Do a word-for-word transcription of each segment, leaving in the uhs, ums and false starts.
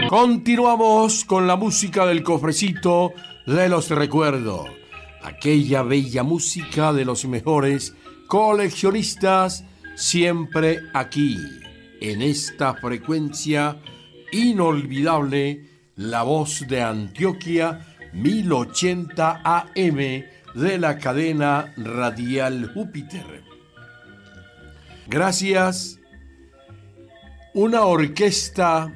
Continuamos con la música del cofrecito de los recuerdos. Aquella bella música de los mejores coleccionistas, siempre aquí, en esta frecuencia inolvidable, La Voz de Antioquia, mil ochenta A M de la cadena radial Júpiter. Gracias. Una orquesta,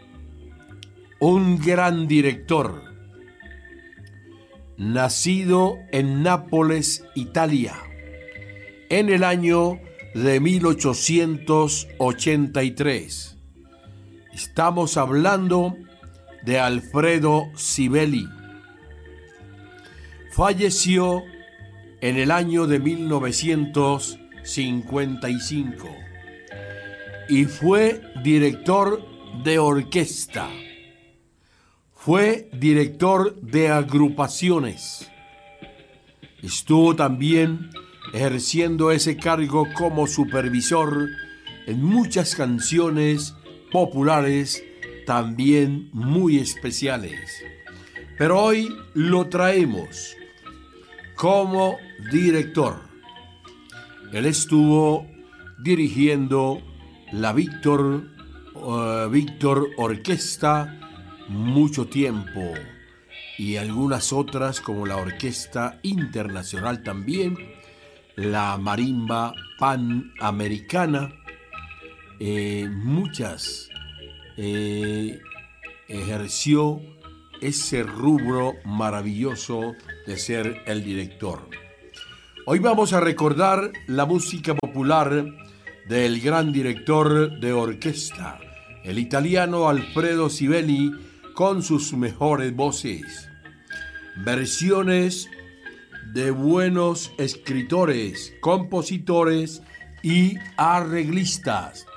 un gran director, nacido en Nápoles, Italia, en el año de mil ochocientos ochenta y tres. Estamos hablando de Alfredo Sibeli. Falleció en el año de mil novecientos cincuenta y cinco y fue director de orquesta. Fue director de agrupaciones. Estuvo también ejerciendo ese cargo como supervisor en muchas canciones populares, también muy especiales. Pero hoy lo traemos como director. Él estuvo dirigiendo la Víctor, uh, Víctor Orquesta mucho tiempo, y algunas otras como la Orquesta Internacional también, la Marimba Panamericana, eh, muchas. Eh, ejerció ese rubro maravilloso de ser el director. Hoy vamos a recordar la música popular del gran director de orquesta, el italiano Alfredo Sibeli, con sus mejores voces. Versiones de buenos escritores, compositores y arreglistas.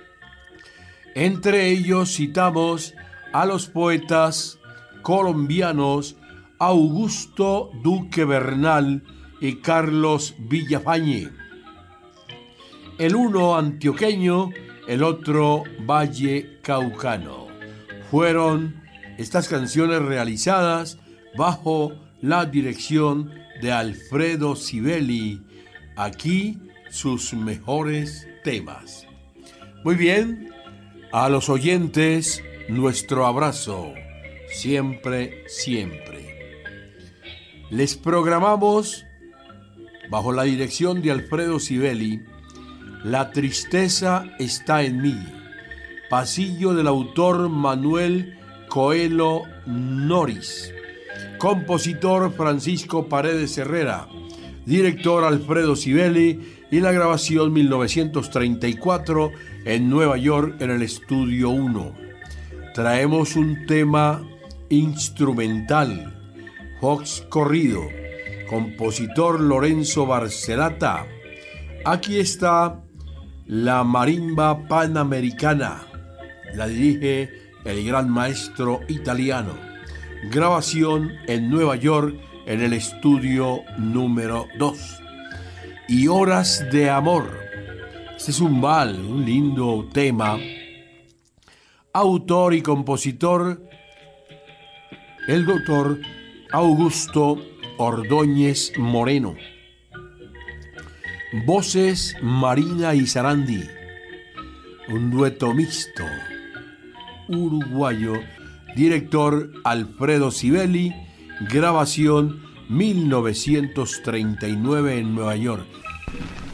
Entre ellos citamos a los poetas colombianos Augusto Duque Bernal y Carlos Villafañe. El uno antioqueño, el otro vallecaucano. Fueron estas canciones realizadas bajo la dirección de Alfredo Sibeli. Aquí sus mejores temas. Muy bien, a los oyentes nuestro abrazo, siempre, siempre. Les programamos, bajo la dirección de Alfredo Sibeli, La tristeza está en mí, pasillo del autor Manuel Coelho Noris, compositor Francisco Paredes Herrera, director Alfredo Sibeli, y la grabación mil novecientos treinta y cuatro en Nueva York en el Estudio uno. Traemos un tema instrumental, Fox Corrido, compositor Lorenzo Barcelata. Aquí está la Marimba Panamericana, la dirige el gran maestro italiano. Grabación en Nueva York en el estudio número dos. Y Horas de Amor. Este es un vals, un lindo tema. Autor y compositor, el doctor Augusto Ordóñez Moreno. Voces Marina y Sarandi. Un dueto mixto uruguayo. Director Alfredo Sibeli. Grabación mil novecientos treinta y nueve en Nueva York.